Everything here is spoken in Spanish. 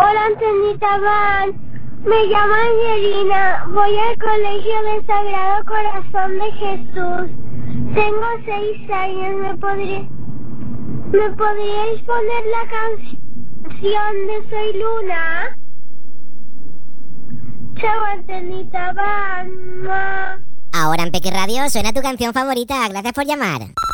Hola, Antenita Van. Me llamo Angelina. Voy al colegio del Sagrado Corazón de Jesús. Tengo 6 años. ¿Me podríais poner la canción de Soy Luna? Chao, Antenita Van. Ahora en Peque Radio suena tu canción favorita. Gracias por llamar.